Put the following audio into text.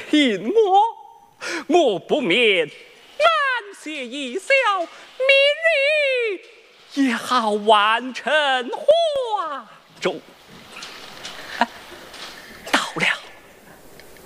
听我不免暗写一笑，明日也好完成画中。